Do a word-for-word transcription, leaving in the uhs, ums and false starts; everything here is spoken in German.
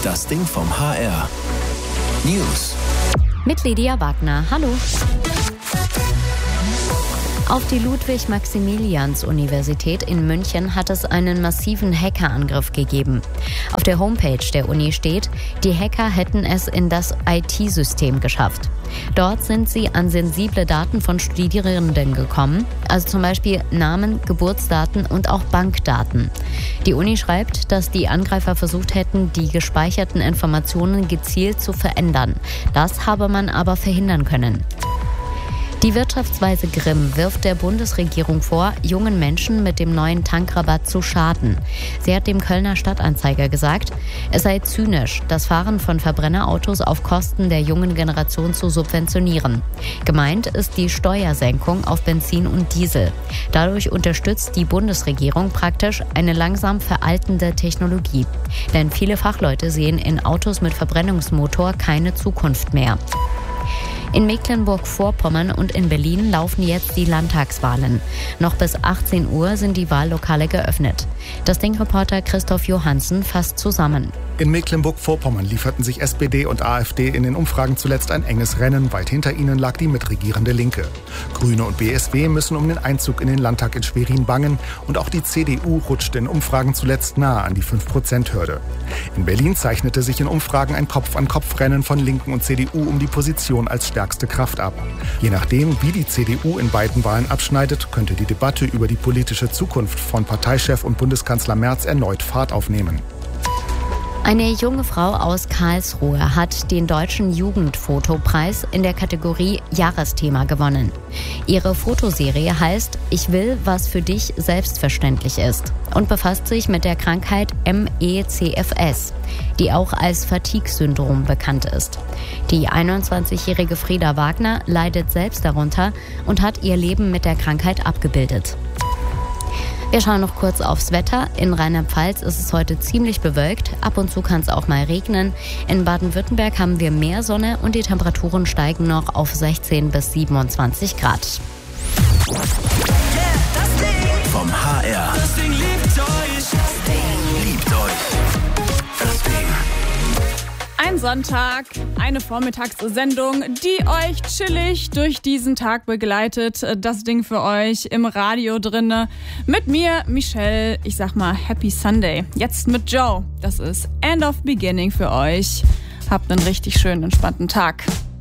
Das Ding vom H R. News. Mit Lydia Wagner. Hallo. Auf die Ludwig-Maximilians-Universität in München hat es einen massiven Hackerangriff gegeben. Auf der Homepage der Uni steht, die Hacker hätten es in das I T-System geschafft. Dort sind sie an sensible Daten von Studierenden gekommen, also zum Beispiel Namen, Geburtsdaten und auch Bankdaten. Die Uni schreibt, dass die Angreifer versucht hätten, die gespeicherten Informationen gezielt zu verändern. Das habe man aber verhindern können. Die Wirtschaftsweise Grimm wirft der Bundesregierung vor, jungen Menschen mit dem neuen Tankrabatt zu schaden. Sie hat dem Kölner Stadtanzeiger gesagt, es sei zynisch, das Fahren von Verbrennerautos auf Kosten der jungen Generation zu subventionieren. Gemeint ist die Steuersenkung auf Benzin und Diesel. Dadurch unterstützt die Bundesregierung praktisch eine langsam veraltende Technologie. Denn viele Fachleute sehen in Autos mit Verbrennungsmotor keine Zukunft mehr. In Mecklenburg-Vorpommern und in Berlin laufen jetzt die Landtagswahlen. Noch bis achtzehn Uhr sind die Wahllokale geöffnet. Das Ding-Reporter Christoph Johansen fasst zusammen. In Mecklenburg-Vorpommern lieferten sich S P D und AfD in den Umfragen zuletzt ein enges Rennen. Weit hinter ihnen lag die mitregierende Linke. Grüne und B S W müssen um den Einzug in den Landtag in Schwerin bangen. Und auch die C D U rutschte in Umfragen zuletzt nahe an die fünf Prozent Hürde. In Berlin zeichnete sich in Umfragen ein Kopf-an-Kopf-Rennen von Linken und C D U um die Position als stärkste Kraft ab. Je nachdem, wie die C D U in beiden Wahlen abschneidet, könnte die Debatte über die politische Zukunft von Parteichef und Bundeskanzler Merz erneut Fahrt aufnehmen. Eine junge Frau aus Karlsruhe hat den Deutschen Jugendfotopreis in der Kategorie Jahresthema gewonnen. Ihre Fotoserie heißt »Ich will, was für dich selbstverständlich ist« und befasst sich mit der Krankheit M E C F S, die auch als Fatigue-Syndrom bekannt ist. Die einundzwanzigjährige Frieda Wagner leidet selbst darunter und hat ihr Leben mit der Krankheit abgebildet. Wir schauen noch kurz aufs Wetter. In Rheinland-Pfalz ist es heute ziemlich bewölkt. Ab und zu kann es auch mal regnen. In Baden-Württemberg haben wir mehr Sonne und die Temperaturen steigen noch auf sechzehn bis siebenundzwanzig Grad. Yeah, das Ding vom H R. Das Ding liebt euch. Das Ding liebt euch. Das Ding. Ein Sonntag, eine Vormittagssendung, die euch chillig durch diesen Tag begleitet. Das Ding für euch im Radio drinne. Mit mir, Michelle. Ich sag mal Happy Sunday. Jetzt mit Joe. Das ist End of Beginning für euch. Habt einen richtig schönen, entspannten Tag.